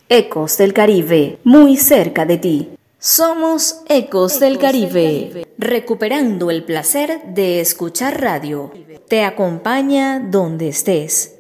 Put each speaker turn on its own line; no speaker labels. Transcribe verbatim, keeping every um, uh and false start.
Ecos del Caribe, muy cerca de ti. Somos Ecos del Caribe, recuperando el placer de escuchar radio. Te acompaña donde estés.